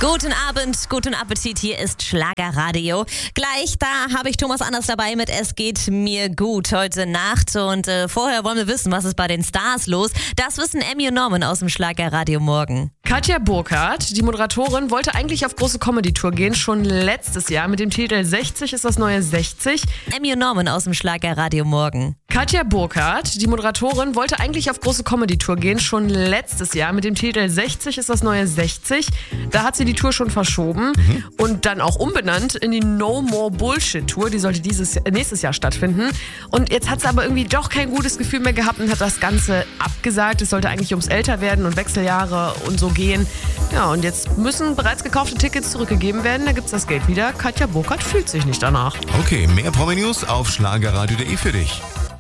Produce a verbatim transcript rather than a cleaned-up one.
Guten Abend, guten Appetit, hier ist Schlagerradio. Gleich, da habe ich Thomas Anders dabei mit Es geht mir gut heute Nacht. Und äh, vorher wollen wir wissen, was ist bei den Stars los. Das wissen Emmy und Norman aus dem Schlagerradio morgen. Katja Burkhardt, die Moderatorin, wollte eigentlich auf große Comedy-Tour gehen, schon letztes Jahr mit dem Titel sechzig ist das neue sechzig. Emmy und Norman aus dem Schlagerradio morgen. Katja Burkhardt, die Moderatorin, wollte eigentlich auf große Comedy-Tour gehen, schon letztes Jahr mit dem Titel sechzig ist das neue sechzig. Da hat sie die Tour schon verschoben mhm. und dann auch umbenannt in die No More Bullshit Tour. Die sollte dieses nächstes Jahr stattfinden. Und jetzt hat sie aber irgendwie doch kein gutes Gefühl mehr gehabt und hat das Ganze abgesagt. Es sollte eigentlich ums Älterwerden und Wechseljahre und so gehen. Ja, und jetzt müssen bereits gekaufte Tickets zurückgegeben werden. Da gibt's das Geld wieder. Katja Burkhardt fühlt sich nicht danach. Okay, mehr Promi-News auf schlagerradio punkt de für dich.